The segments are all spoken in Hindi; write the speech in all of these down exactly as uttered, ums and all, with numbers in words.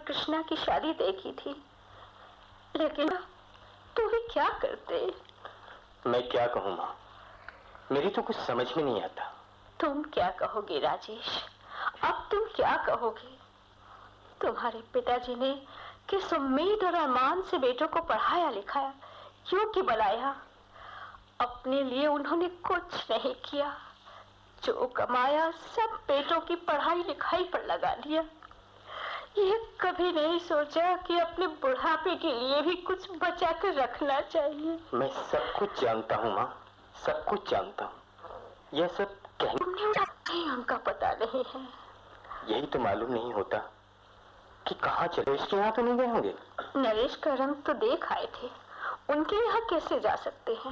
कृष्णा की शादी तय की थी, लेकिन तू भी क्या करते? मैं क्या कहूँ माँ, मेरी तो कुछ समझ में नहीं आता। तुम क्या कहोगे राजेश? अब तुम क्या कहोगे? तुम्हारे पिताजी ने किस उम्मीद और अरमान से बेटों को पढ़ाया लिखाया, योग्य बनाया, अपने लिए उन्होंने कुछ नहीं किया। जो कमाया सब बेटों की पढ़ाई लिखाई पर लगा दिया। ये कभी नहीं सोचा कि अपने बुढ़ापे के लिए भी कुछ बचा कर रखना चाहिए। मैं सब कुछ जानता हूँ माँ, सब कुछ जानता हूँ। यह सब कहने नहीं, उनका पता नहीं है। यही तो मालूम नहीं होता कि कहाँ चले। इसके यहाँ तो नहीं गए होंगे? नरेश का रंग तो देख आए थे, उनके यहाँ कैसे जा सकते हैं?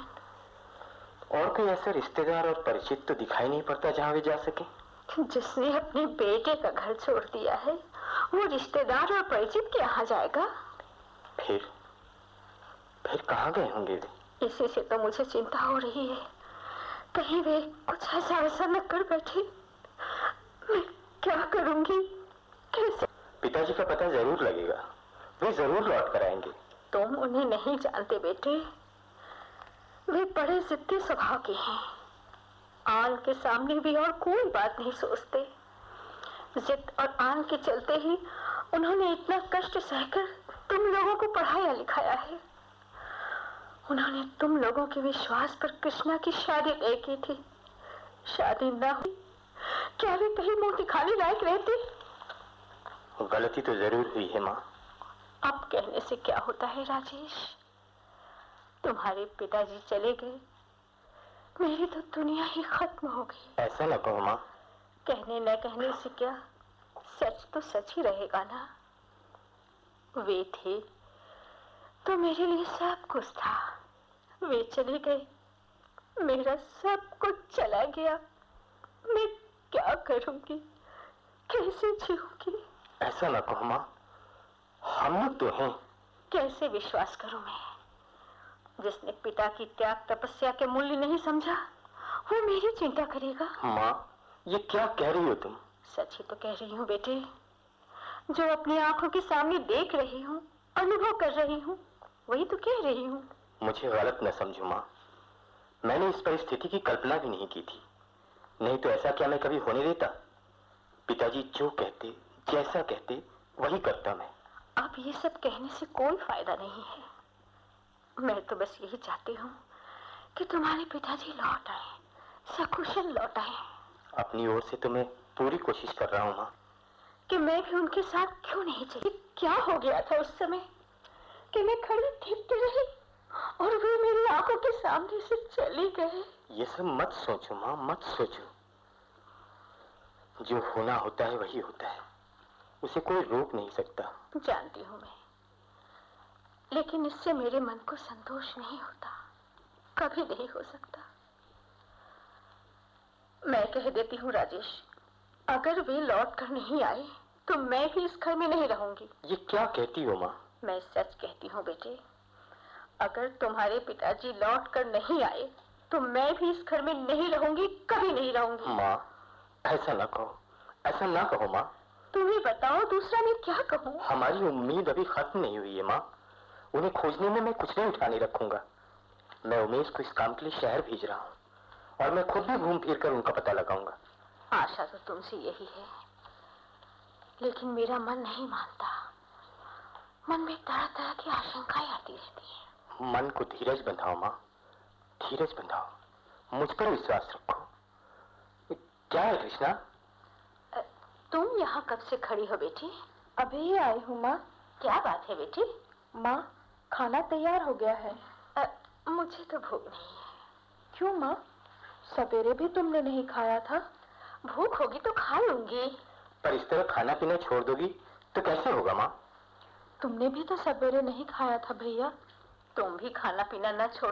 और कोई ऐसा रिश्तेदार और परिचित तो दिखाई नहीं पड़ता जहाँ वे जा सके। जिसने अपने बेटे का घर छोड़ दिया है, वो रिश्तेदार और परिचित के यहाँ जाएगा? फिर फिर कहाँ गए होंगे वे? इसी से तो मुझे चिंता हो रही है, कहीं वे कुछ ऐसा वैसा न कर बैठे। मैं क्या करूंगी, कैसे? पिताजी का पता जरूर लगेगा, वे जरूर लौट कर आएंगे। तुम उन्हें नहीं जानते बेटे, वे बड़े जिद्दी स्वभाव के हैं। आन के सामने भी और कोई बात नहीं सोचते। जिद और आन के चलते ही उन्होंने इतना कष्ट सहकर तुम लोगों को पढ़ाया लिखाया है। उन्होंने तुम लोगों के विश्वास पर कृष्णा की शादी तय की थी। शादी न हुई, क्या वे कहीं मुंह दिखाने लायक रहती? गलती तो जरूर हुई है माँ। अब कहने से क्या होता है राजेश? तुम्हारे पिताजी चले गए, मेरी तो दुनिया ही खत्म हो गई। ऐसा न कहो माँ। कहने न कहने से क्या, सच तो सच ही रहेगा ना। वे थे तो मेरे लिए सब कुछ था, वे चले गए, मेरा सब कुछ चला गया। मैं क्या करूंगी, कैसे जीऊंगी? ऐसा न कहो माँ, हम लोग तो हैं। कैसे विश्वास करूं मैं? जिसने पिता की त्याग तपस्या के मूल्य नहीं समझा, वो मेरी चिंता करेगा? माँ, ये क्या कह रही हो तुम? सच ही तो कह रही हूँ बेटे, जो अपनी आंखों के सामने देख रही हूँ, अनुभव कर रही हूँ, वही तो कह रही हूँ। मुझे गलत न समझो माँ, मैंने इस परिस्थिति की कल्पना भी नहीं की थी। नहीं तो ऐसा क्या मैं कभी होने देता? पिताजी जो कहते, जैसा कहते, वही करता मैं। अब ये सब कहने से कोई फायदा नहीं है। मैं तो बस यही चाहती हूँ कि तुम्हारे पिताजी लौट आए, सकुशल लौट आए। अपनी ओर से तो मैं पूरी कोशिश कर रहा हूँ माँ। कि मैं भी उनके साथ क्यों नहीं चली? क्या हो गया था उस समय कि मैं खड़ी देखती रही और वे मेरी आंखों के सामने से चली गए? ये सब मत सोचो माँ, मत सोचो। जो होना होता है वही होता है, उसे कोई रोक नहीं सकता। जानती हूँ मैं, लेकिन इससे मेरे मन को संतोष नहीं होता, कभी नहीं हो सकता। मैं कह देती हूँ राजेश, अगर वे लौट कर नहीं आए तो मैं भी इस घर में नहीं रहूंगी। ये क्या कहती हो माँ? मैं सच कहती हूँ बेटे, अगर तुम्हारे पिताजी लौट कर नहीं आए तो मैं भी इस घर में नहीं रहूंगी, कभी नहीं रहूंगी। माँ, ऐसा ना कहो, ऐसा ना कहो माँ। तुम ही बताओ, दूसरा मैं क्या कहूँ? हमारी उम्मीद अभी खत्म नहीं हुई है माँ। उन्हें खोजने में मैं कुछ नहीं उठाने रखूंगा। मैं उमेश को इस काम के लिए शहर भेज रहा हूँ और मैं खुद भी घूम फिर कर उनका पता लगाऊंगा। आशा तो तुमसे यही है, लेकिन मेरा मन नहीं मानता। मन में तरह तरह की आशंकाएं आती रहती है। मन को धीरज बंधाओ माँ, धीरज बंधाओ, मुझ पर विश्वास रखो। क्या है कृष्णा? तुम यहाँ कब से खड़ी हो बेटी? अभी ही आई हूँ माँ। क्या बात है बेटी? माँ, खाना तैयार हो गया है। आ, मुझे तो भूख नहीं है। क्यों माँ, सवेरे भी तुमने नहीं खाया था? भूख होगी तो खा लूंगी। पर इस तरह खाना पीना छोड़ दोगी तो कैसे होगा माँ? तुमने भी तो सवेरे नहीं खाया था भैया। तुम भी खाना पीना न छोड़